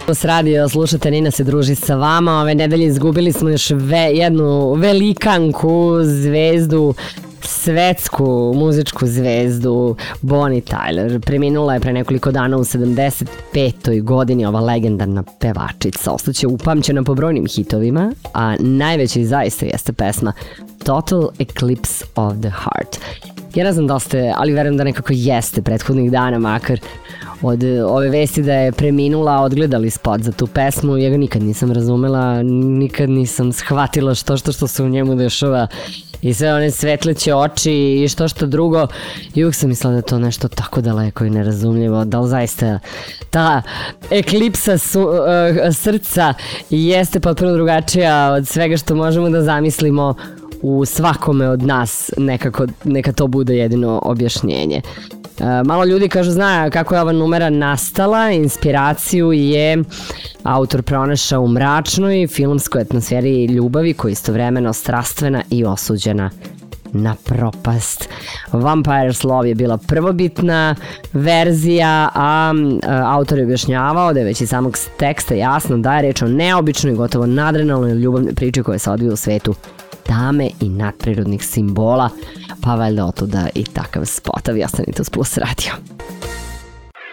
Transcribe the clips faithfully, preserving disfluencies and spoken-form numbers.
Plus radio, slušate, Nina se druži sa vama. Ove nedelje izgubili smo još ve, jednu velikanku, zvezdu, svetsku muzičku zvezdu, Bonnie Tyler. Preminula je pre nekoliko dana u sedamdeset petoj godini ova legendarna pevačica. Ostaće upamćena po brojnim hitovima, a najveći zaista jeste pesma Total Eclipse of the Heart. Ja ne znam da ste, ali verujem da nekako jeste prethodnih dana, makar od ove vesti da je preminula, odgledali spot za tu pesmu. Ja ga nikad nisam razumela, nikad nisam shvatila što što što se u njemu dešava i sve one svetleće oči i što što drugo. I uvijek sam mislila da je to nešto tako daleko i nerazumljivo. Da li zaista ta eklipsa su, uh, srca jeste potpuno drugačija od svega što možemo da zamislimo u svakome od nas, nekako, neka to bude jedino objašnjenje. Malo ljudi kažu zna kako je ova numera nastala. Inspiraciju je autor pronašao u mračnoj filmskoj atmosferi ljubavi koja je istovremeno strastvena i osuđena na propast. Vampire's Love je bila prvobitna verzija, a autor je objašnjavao da je već iz samog teksta jasno da je reč o neobičnoj, gotovo nadrenalnoj ljubavnoj priči koja se odvija u svetu tame i nadprirodnih simbola, pa valjda otuda i takav spot. Vi ostanite uz Plus radio.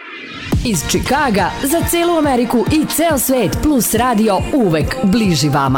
Iz Čikaga za celu Ameriku i ceo svet, Plus radio uvek bliži vama.